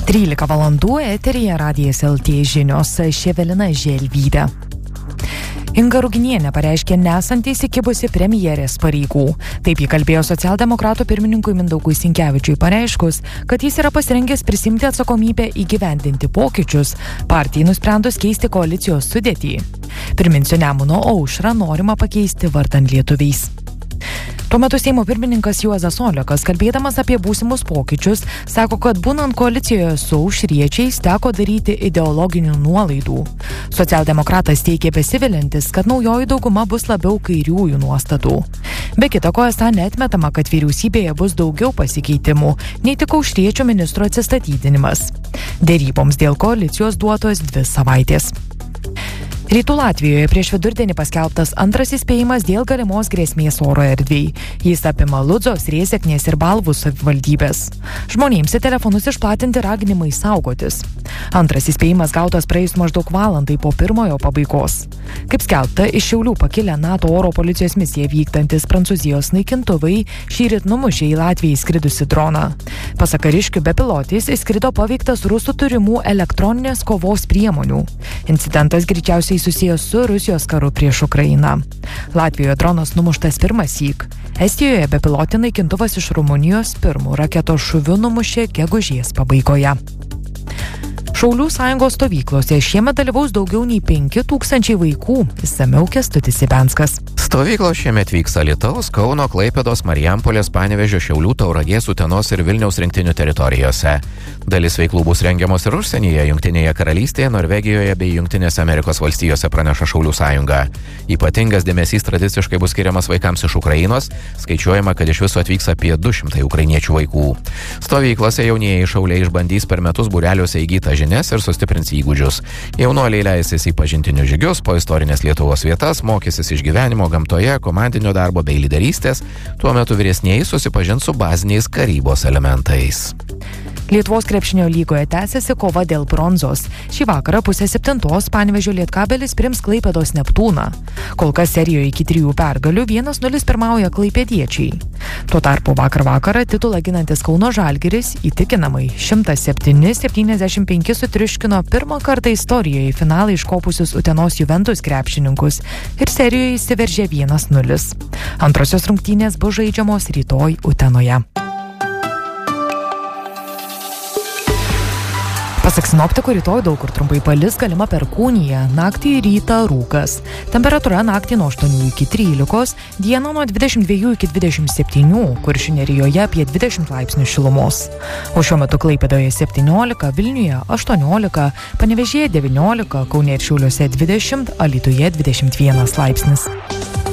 13 valandų eteryje Radijas LT žinios, Evelina Želvytė. Inga Ruginienė pareiškė nesant įsikibusi premjerės pareigų. Taip ji kalbėjo socialdemokratų pirmininkui Mindaugui Sinkevičiui pareiškus, kad jis yra pasirengęs prisimti atsakomybę įgyvendinti pokyčius, partijai nusprendus keisti koalicijos sudėtį. Priminsiu, Nemuno aušrą norima pakeisti vardan lietuviais. Tuo metu Seimo pirmininkas Juozas Olekas, kalbėdamas apie būsimus pokyčius, sako, kad būnant koalicijoje su aušriečiais teko daryti ideologinių nuolaidų. Socialdemokratas teigė besivilintis, kad naujoji dauguma bus labiau kairiųjų nuostatų. Be kita ko, esą neatmetama, kad vyriausybėje bus daugiau pasikeitimų, nei tik aušriečio ministro atsistatydinimas. Deryboms dėl koalicijos duotos 2 savaitės. Rytų Latvijoje prieš vidurdienį paskelbtas antras įspėjimas dėl galimos grėsmės oro erdvei. Jis apima Ludzos, Rėzeknės ir Balvų savivaldybės. Žmonėms į telefonus išplatinti raginimai saugotis. Antras įspėjimas gautas praėjus maždaug valandai po pirmojo pabaigos. Kaip skelbta, iš Šiaulių pakilę NATO oro policijos misiją vykdantis Prancūzijos naikintuvai šįryt numušė į Latviją įskridusi droną. Pasak kariškių, bepilotis įskrido paveiktas rusų turimų elektroninės kovos priemonių. Incidentas greičiausiai susijęs su Rusijos karu prieš Ukrainą. Latvijoje dronas numuštas pirmąsyk. Estijoje bepilotį naikintuvas iš Rumunijos pirmų raketos šūvių numušė gegužės pabaigoje. Šaulių sąjungos stovyklose šiemet dalyvaus daugiau nei 5000 vaikų. Išsamiau Kęstutis Ibenskas. Stovyklos šiemet vyks Alytaus, Kauno, Klaipėdos, Marijampolės, Panevėžio, Šiaulių, Tauragės, Utenos ir Vilniaus rinktinių teritorijose. Dalis veiklų bus rengiamos ir užsienyje, Jungtinėje karalystėje, Norvegijoje bei Jungtinėse Amerikos valstijose, praneša Šaulių sąjunga. Ypatingas dėmesys tradiciškai bus skiriamas vaikams iš Ukrainos, skaičiuojama, kad iš viso atvyks apie 200 ukrainiečių vaikų. Stovyklose jaunieji šauliai išbandys per metus būreliuose įgytą žinias ir sustiprins įgūdžius. Jaunuoliai leisis į pažintinius žygius po istorinės Lietuvos vietas, mokysis iš gyvenimo gamtoje, komandinio darbo bei lyderystės, tuo metu vyresnieji susipažins su baziniais karybos elementais. Lietuvos krepšinio lygoje tęsiasi kova dėl bronzos. Šį vakarą 6:30 Panevėžio Lietkabelis priims Klaipėdos Neptūną. Kol kas serijoje iki 3 pergalių 1-0 pirmauja klaipėdiečiai. Tuo tarpu vakar vakarą titulą ginantis Kauno Žalgiris įtikinamai 107-75 sutriuškino pirmą kartą istorijoje į finalą iškopusius Utenos Juventus krepšininkus ir serijoje įsiveržė 1-0. Antrosios rungtynės bus žaidžiamos rytoj Utenoje. Pasak sinoptikų, rytoj daug kur trumpai palis, galima perkūnija, naktį rytą rūkas. Temperatūra naktį nuo 8 iki 13, dieną nuo 22 iki 27, Kuršių nerijoje apie 20 laipsnių šilumos. O šiuo metu Klaipėdoje 17, Vilniuje 18, Panevėžyje 19, Kaune ir Šiauliuose 20, Alytuje 21 laipsnis.